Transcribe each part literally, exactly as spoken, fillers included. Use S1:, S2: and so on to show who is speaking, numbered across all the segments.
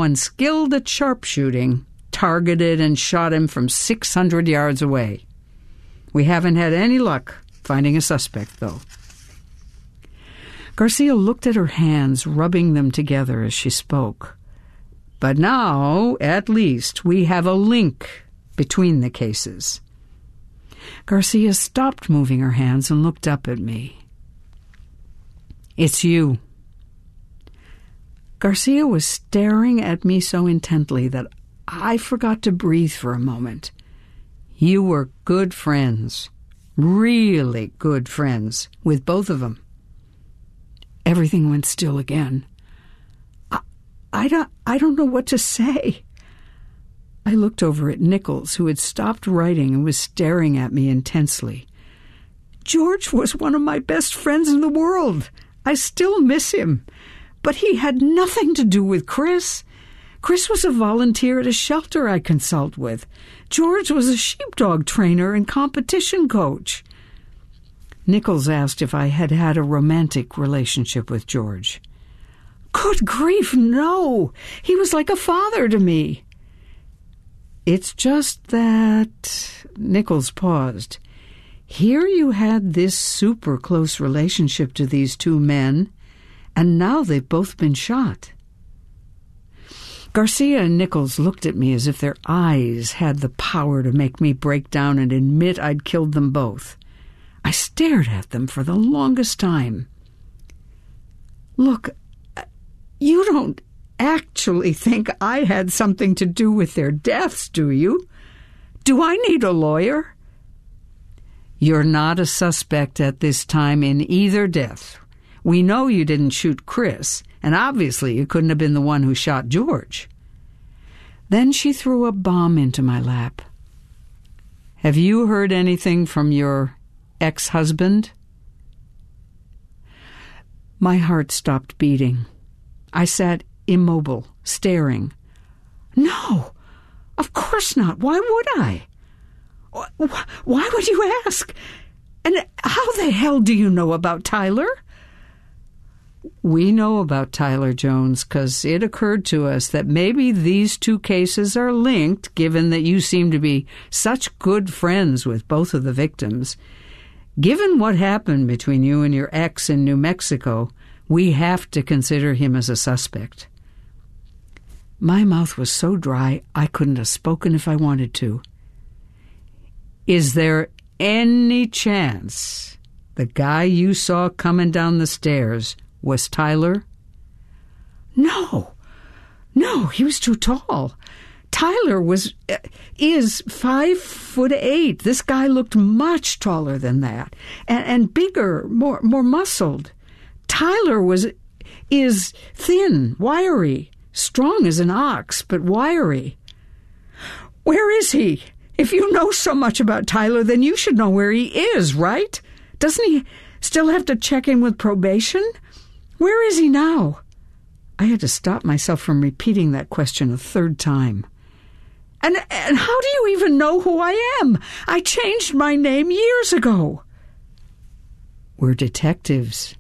S1: someone skilled at sharpshooting targeted and shot him from six hundred yards away. We haven't had any luck finding a suspect, though. Garcia looked at her hands, rubbing them together as she spoke. But now, at least, we have a link between the cases. Garcia stopped moving her hands and looked up at me. It's you. Garcia was staring at me so intently that I forgot to breathe for a moment. You were good friends, really good friends, with both of them. Everything went still again. I, I, don't, I don't know what to say. I looked over at Nichols, who had stopped writing and was staring at me intensely. George was one of my best friends in the world. I still miss him. But he had nothing to do with Chris. Chris was a volunteer at a shelter I consult with. George was a sheepdog trainer and competition coach. Nichols asked if I had had a romantic relationship with George. Good grief, no! He was like a father to me. It's just that... Nichols paused. Here you had this super close relationship to these two men, and now they've both been shot. Garcia and Nichols looked at me as if their eyes had the power to make me break down and admit I'd killed them both. I stared at them for the longest time. Look, you don't actually think I had something to do with their deaths, do you? Do I need a lawyer? You're not a suspect at this time in either death. We know you didn't shoot Chris, and obviously you couldn't have been the one who shot George. Then she threw a bomb into my lap. Have you heard anything from your ex-husband? My heart stopped beating. I sat immobile, staring. No, of course not. Why would I? Why would you ask? And how the hell do you know about Tyler? We know about Tyler Jones because it occurred to us that maybe these two cases are linked, given that you seem to be such good friends with both of the victims. Given what happened between you and your ex in New Mexico, we have to consider him as a suspect. My mouth was so dry I couldn't have spoken if I wanted to. Is there any chance the guy you saw coming down the stairs was Tyler? No. No, he was too tall. Tyler was, uh, is five foot eight. This guy looked much taller than that, and, and bigger, more more muscled. Tyler was, is thin, wiry, strong as an ox, but wiry. Where is he? If you know so much about Tyler, then you should know where he is, right? Doesn't he still have to check in with probation? Where is he now? I had to stop myself from repeating that question a third time. And, and how do you even know who I am? I changed my name years ago. We're detectives.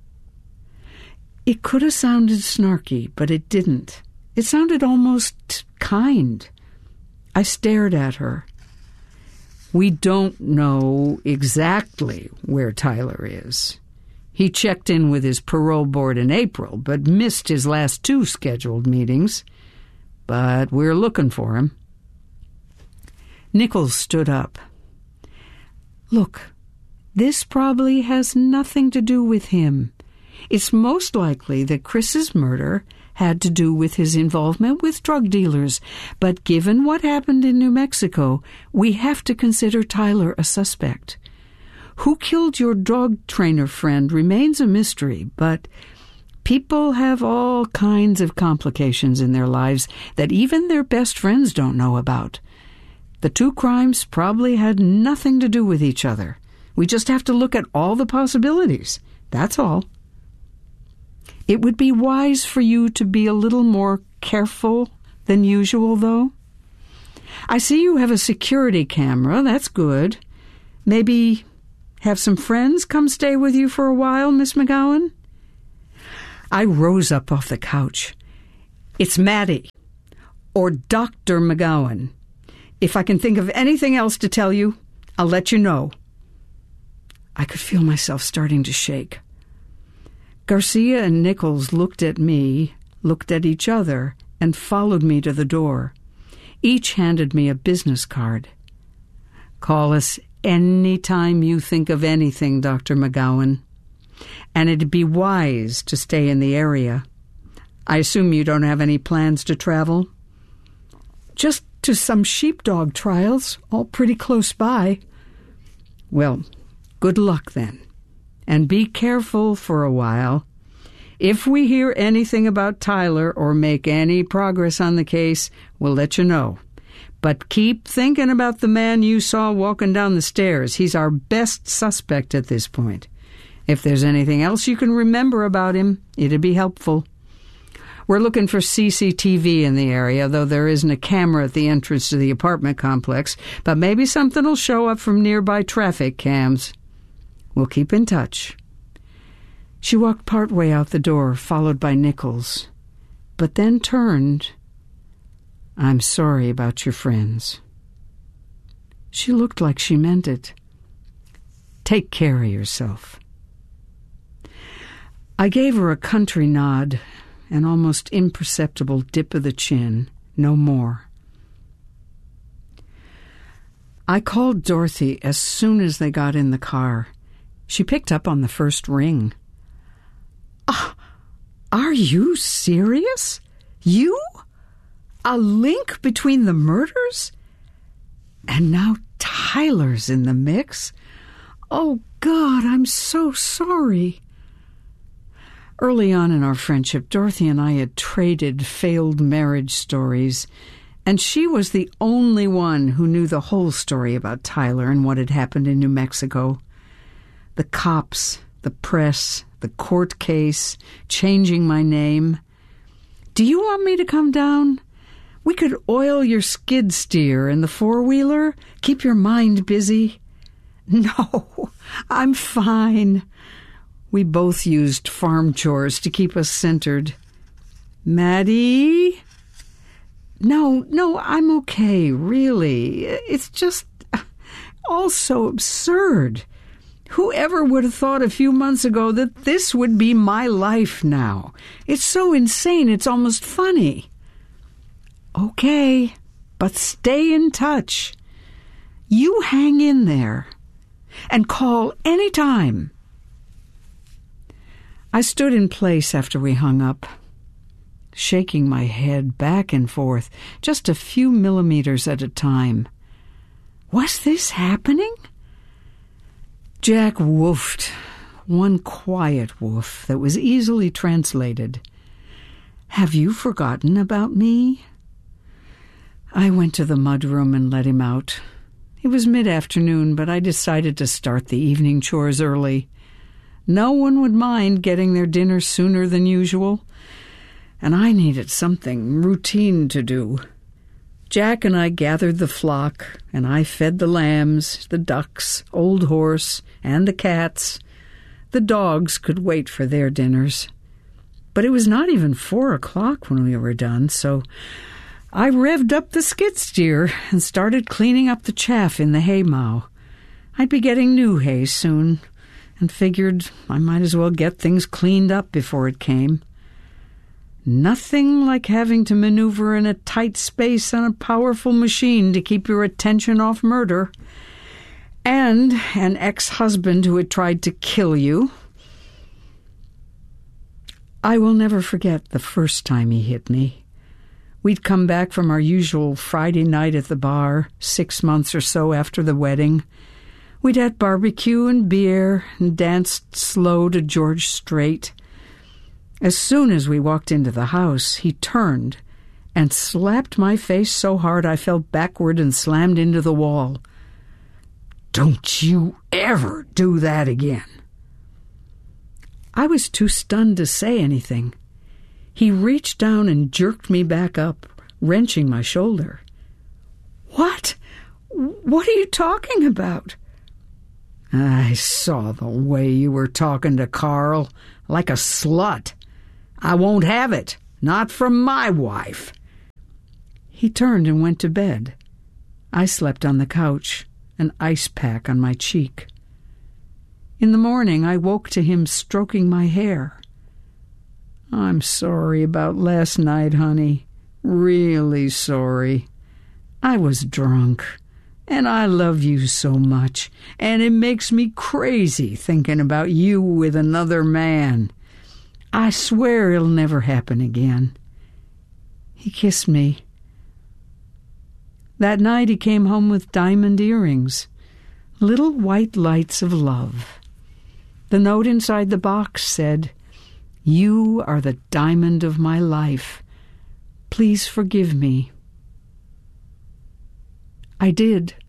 S1: It could have sounded snarky, but it didn't. It sounded almost kind. I stared at her. We don't know exactly where Tyler is. He checked in with his parole board in April, but missed his last two scheduled meetings. But we're looking for him. Nichols stood up. Look, this probably has nothing to do with him. It's most likely that Chris's murder had to do with his involvement with drug dealers, but given what happened in New Mexico, we have to consider Tyler a suspect. Who killed your dog trainer friend remains a mystery, but people have all kinds of complications in their lives that even their best friends don't know about. The two crimes probably had nothing to do with each other. We just have to look at all the possibilities. That's all. It would be wise for you to be a little more careful than usual, though. I see you have a security camera. That's good. Maybe have some friends come stay with you for a while, Miss McGowan? I rose up off the couch. It's Maddie, or Doctor McGowan. If I can think of anything else to tell you, I'll let you know. I could feel myself starting to shake. Garcia and Nichols looked at me, looked at each other, and followed me to the door. Each handed me a business card. Call us any time you think of anything, Doctor McGowan. And it'd be wise to stay in the area. I assume you don't have any plans to travel? Just to some sheepdog trials, all pretty close by. Well, good luck then. And be careful for a while. If we hear anything about Tyler or make any progress on the case, we'll let you know. But keep thinking about the man you saw walking down the stairs. He's our best suspect at this point. If there's anything else you can remember about him, it'd be helpful. We're looking for C C T V in the area, though there isn't a camera at the entrance to the apartment complex, but maybe something will show up from nearby traffic cams. We'll keep in touch. She walked partway out the door, followed by Nichols, but then turned. I'm sorry about your friends. She looked like she meant it. Take care of yourself. I gave her a country nod, an almost imperceptible dip of the chin, no more. I called Dorothy as soon as they got in the car. She picked up on the first ring. Uh, are you serious? You? A link between the murders? And now Tyler's in the mix? Oh, God, I'm so sorry. Early on in our friendship, Dorothy and I had traded failed marriage stories, and she was the only one who knew the whole story about Tyler and what had happened in New Mexico. The cops, the press, the court case, changing my name. Do you want me to come down? We could oil your skid steer in the four-wheeler, keep your mind busy. No, I'm fine. We both used farm chores to keep us centered. Maddie? No, no, I'm okay, really. It's just all so absurd. Whoever would have thought a few months ago that this would be my life now? It's so insane, it's almost funny. Okay, but stay in touch. You hang in there and call any time. I stood in place after we hung up, shaking my head back and forth, just a few millimeters at a time. Was this happening? Jack woofed, one quiet woof that was easily translated. Have you forgotten about me? I went to the mudroom and let him out. It was mid-afternoon, but I decided to start the evening chores early. No one would mind getting their dinner sooner than usual, and I needed something routine to do. Jack and I gathered the flock, and I fed the lambs, the ducks, Old Horse, and the cats. The dogs could wait for their dinners. But it was not even four o'clock when we were done, so I revved up the skid steer and started cleaning up the chaff in the haymow. I'd be getting new hay soon, and figured I might as well get things cleaned up before it came. Nothing like having to maneuver in a tight space on a powerful machine to keep your attention off murder. And an ex-husband who had tried to kill you. I will never forget the first time he hit me. We'd come back from our usual Friday night at the bar, six months or so after the wedding. We'd had barbecue and beer and danced slow to George Strait. As soon as we walked into the house, he turned and slapped my face so hard I fell backward and slammed into the wall. Don't you ever do that again. I was too stunned to say anything. He reached down and jerked me back up, wrenching my shoulder. What? What are you talking about? I saw the way you were talking to Carl, like a slut. I won't have it. Not from my wife." He turned and went to bed. I slept on the couch, an ice pack on my cheek. In the morning, I woke to him stroking my hair. "I'm sorry about last night, honey. Really sorry. I was drunk, and I love you so much, and it makes me crazy thinking about you with another man. I swear it'll never happen again." He kissed me. That night he came home with diamond earrings, little white lights of love. The note inside the box said, "You are the diamond of my life. Please forgive me." I did.